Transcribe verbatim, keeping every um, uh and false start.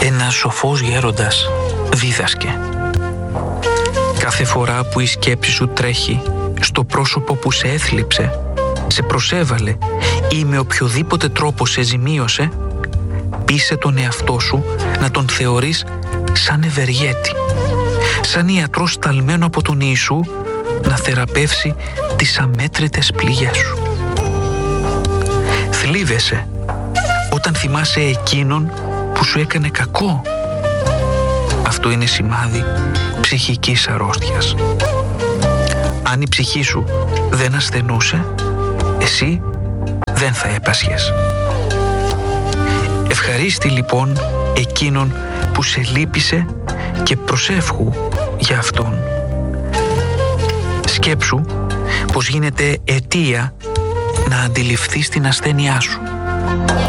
Ένας σοφός γέροντας δίδασκε: κάθε φορά που η σκέψη σου τρέχει στο πρόσωπο που σε έθλιψε, σε προσέβαλε ή με οποιοδήποτε τρόπο σε ζημίωσε, πείσε τον εαυτό σου να τον θεωρείς σαν ευεργέτη, σαν ιατρός σταλμένο από τον Ιησού να θεραπεύσει τις αμέτρητες πληγές σου. Θλίβεσαι όταν θυμάσαι εκείνον που σου έκανε κακό. Αυτό είναι σημάδι ψυχικής αρρώστιας. Αν η ψυχή σου δεν ασθενούσε, εσύ δεν θα έπασχες. Ευχαρίστη λοιπόν εκείνον που σε λύπησε και προσεύχου για αυτόν. Σκέψου πως γίνεται αιτία να αντιληφθείς την ασθένειά σου.